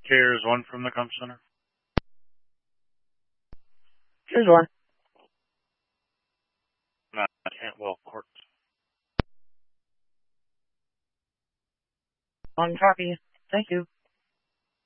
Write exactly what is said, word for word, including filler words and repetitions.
Here's one from the comp center. Here's one. Uh, Cantwell Court. On copy. Thank you.